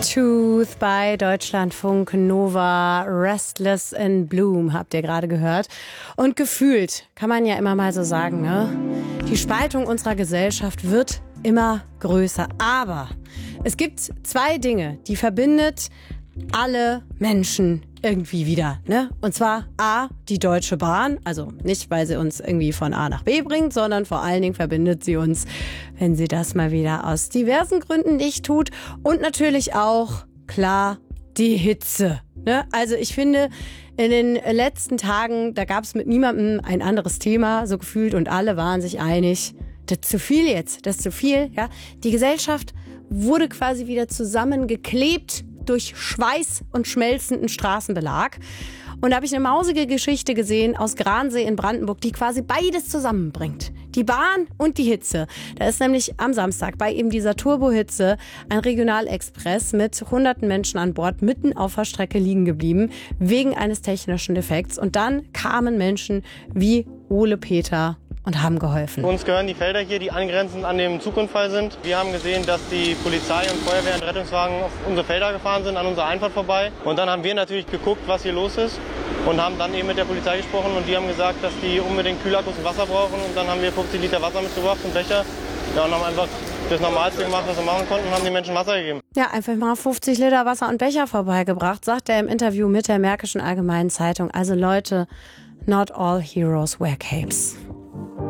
Tooth bei Deutschlandfunk Nova, Restless in Bloom, habt ihr gerade gehört. Und gefühlt, kann man ja immer mal so sagen, ne? Die Spaltung unserer Gesellschaft wird immer größer. Aber es gibt zwei Dinge, die verbindet alle Menschen irgendwie wieder, ne? Und zwar A, die Deutsche Bahn, also nicht, weil sie uns irgendwie von A nach B bringt, sondern vor allen Dingen verbindet sie uns, wenn sie das mal wieder aus diversen Gründen nicht tut. Und natürlich auch, klar, die Hitze, ne? Also ich finde, in den letzten Tagen, da gab es mit niemandem ein anderes Thema, so gefühlt, und alle waren sich einig, das ist zu viel jetzt, das ist zu viel, ja? Die Gesellschaft wurde quasi wieder zusammengeklebt durch Schweiß und schmelzenden Straßenbelag. Und da habe ich eine mausige Geschichte gesehen aus Gransee in Brandenburg, die quasi beides zusammenbringt. Die Bahn und die Hitze. Da ist nämlich am Samstag bei eben dieser Turbohitze ein Regionalexpress mit hunderten Menschen an Bord mitten auf der Strecke liegen geblieben, wegen eines technischen Defekts. Und dann kamen Menschen wie Ole Peter und haben geholfen. Uns gehören die Felder hier, die angrenzend an dem Zugunfall sind. Wir haben gesehen, dass die Polizei und Feuerwehr und Rettungswagen auf unsere Felder gefahren sind, an unserer Einfahrt vorbei. Und dann haben wir natürlich geguckt, was hier los ist und haben dann eben mit der Polizei gesprochen und die haben gesagt, dass die unbedingt Kühlakkus und Wasser brauchen. Und dann haben wir 50 Liter Wasser mitgebracht und Becher. Ja, und haben einfach das Normalste gemacht, was wir machen konnten, und haben den Menschen Wasser gegeben. Ja, einfach mal 50 Liter Wasser und Becher vorbeigebracht, sagt er im Interview mit der Märkischen Allgemeinen Zeitung. Also Leute, not all heroes wear capes.